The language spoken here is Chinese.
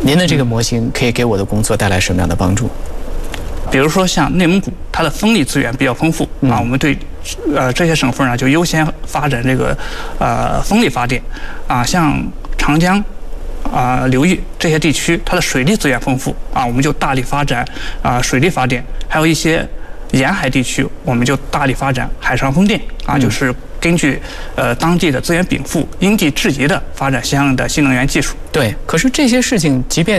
您的这个模型可以给我的工作带来什么样的帮助？ 比如说像内蒙古，它的风力资源比较丰富啊，我们对这些省份呢就优先发展这个风力发电啊，像长江流域这些地区，它的水利资源丰富啊，我们就大力发展水利发电，还有一些沿海地区，我们就大力发展海上风电啊，就是根据当地的资源禀赋，因地制宜的发展相应的新能源技术。 对，可是这些事情，即便